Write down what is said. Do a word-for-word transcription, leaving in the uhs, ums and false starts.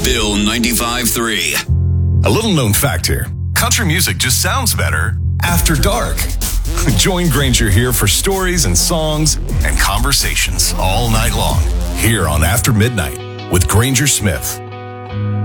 Bill ninety-five three. A little known fact here. Country music just sounds better after dark. Join Granger here for stories and songs and conversations all night long here on After Midnight with Granger Smith.